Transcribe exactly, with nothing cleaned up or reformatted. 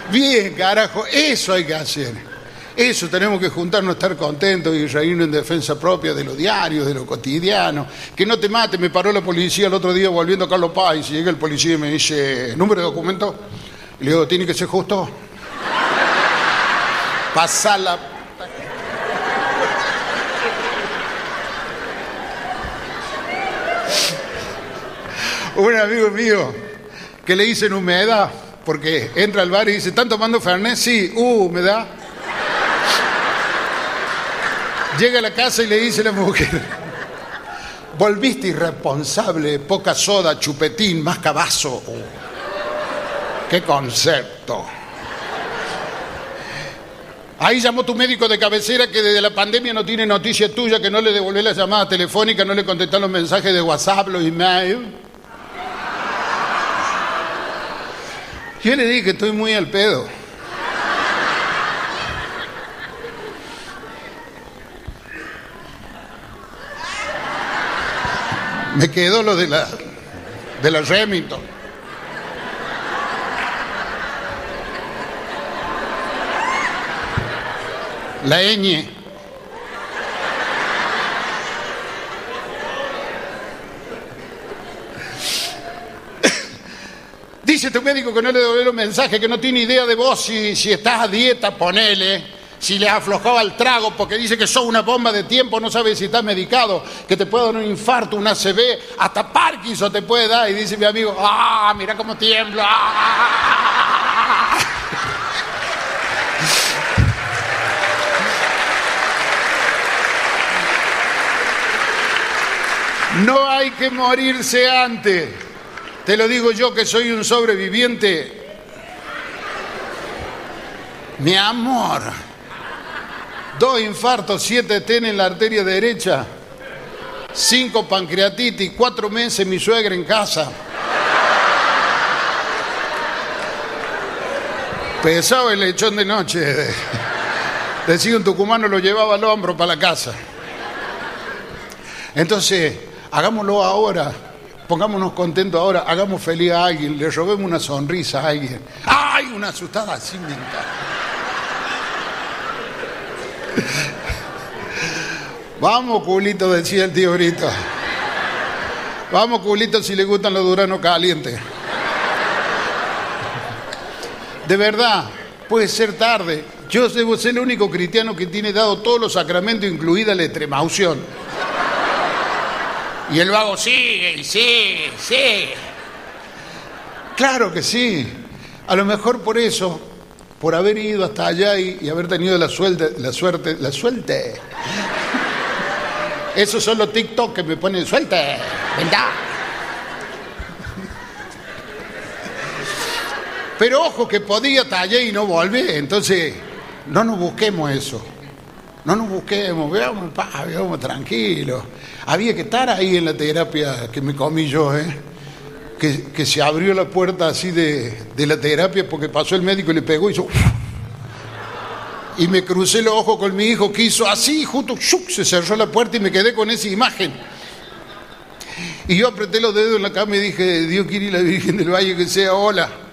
Bien, carajo, eso hay que hacer. Eso tenemos que juntarnos, estar contentos y reírnos en defensa propia de los diarios, de lo cotidiano. Que no te mate, me paró la policía el otro día volviendo a Carlos Paz y llega el policía y me dice, ¿número de documento? Y le digo, ¿tiene que ser justo? Pasala. Un amigo mío que le dicen humedad, porque entra al bar y dice, ¿están tomando Fernet? Sí, uh, humedad. Llega a la casa y le dice a la mujer, volviste irresponsable, poca soda, chupetín, más cabazo. Uh, ¡qué concepto! Ahí llamó tu médico de cabecera que desde la pandemia no tiene noticia tuya, que no le devolvés la llamada telefónica, no le contestás los mensajes de WhatsApp, los emails. Yo le dije que estoy muy al pedo. Me quedó lo de la de la Remington. La ñ. Dice tu médico que no le devolvió los mensajes, que no tiene idea de vos si, si estás a dieta, ponele. Si le aflojaba el trago, porque dice que sos una bomba de tiempo, no sabe si estás medicado, que te puede dar un infarto, una A C V, hasta Parkinson te puede dar. Y dice mi amigo, ¡ah, mira cómo tiembla! ¡Ah! No hay que morirse antes. Te lo digo yo que soy un sobreviviente. Mi amor. Dos infartos, siete T N en la arteria derecha, cinco pancreatitis, cuatro meses mi suegra en casa. Pesado el lechón de noche. Decía un tucumano, lo llevaba al hombro para la casa. Entonces, hagámoslo ahora, pongámonos contentos ahora, hagamos feliz a alguien, le robemos una sonrisa a alguien. ¡Ay, una asustada así me encanta! Vamos, culito, decía el tío Brito. Vamos, culito, si le gustan los duranos calientes. De verdad, puede ser tarde. Yo debo ser el único cristiano que tiene dado todos los sacramentos, incluida la extremaunción. Y el vago sigue, y sigue, sigue. Claro que sí. A lo mejor por eso, por haber ido hasta allá y, y haber tenido la suerte, la suerte, la suerte. Esos son los TikTok que me ponen suerte, ¿verdad? Pero ojo que podía estar allá y no volver, entonces no nos busquemos eso. No nos busquemos, veamos paz, veamos tranquilos. Había que estar ahí en la terapia que me comí yo, ¿eh? Que, que se abrió la puerta así de, de la terapia porque pasó el médico y le pegó y hizo... Y me crucé los ojos con mi hijo que hizo así, justo ¡shuc! Se cerró la puerta y me quedé con esa imagen. Y yo apreté los dedos en la cama y dije, Dios quiere y la Virgen del Valle que sea hola.